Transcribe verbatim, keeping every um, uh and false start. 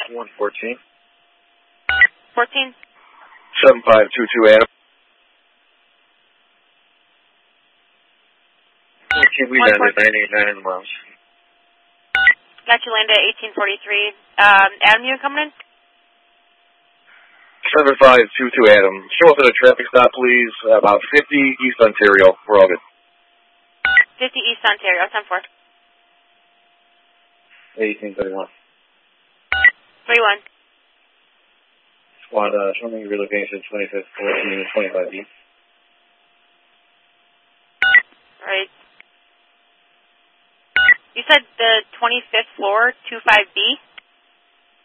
one fourteen. fourteen. seven five two two, Adam. Okay, we landed nine eight nine in the miles. Got you landed at eighteen forty-three. Um, Adam, you coming in? seven five two two, Adam. Show up at a traffic stop, please. About fifty East Ontario. We're all good. fifty East Ontario, ten four. eighteen thirty-one. thirty-one. Squad, uh, show me relocation twenty-fifth, fourteen, twenty-five B. Right. You said the twenty-fifth floor, two five B?